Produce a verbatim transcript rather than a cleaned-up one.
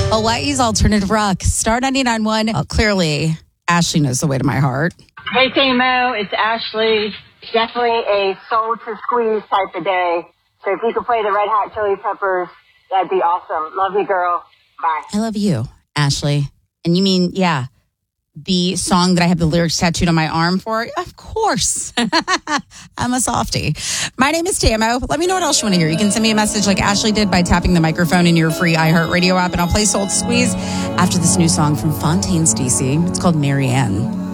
Hawaii's alternative rock. Star ninety-nine point one. Uh, clearly, Ashley knows the way to my heart. Hey, K M O, it's Ashley. Definitely a soul to squeeze type of day. So if you could play the Red Hot Chili Peppers, that'd be awesome. Love you, girl. Bye. I love you, Ashley. And you mean, yeah, the song that I have the lyrics tattooed on my arm for? Of course. I'm a softie. My name is Tamo. Let me know what else you want to hear. You can send me a message like Ashley did by tapping the microphone in your free iHeartRadio app, and I'll play Soul to Squeeze after this new song from Fontaines, D C. It's called Marianne.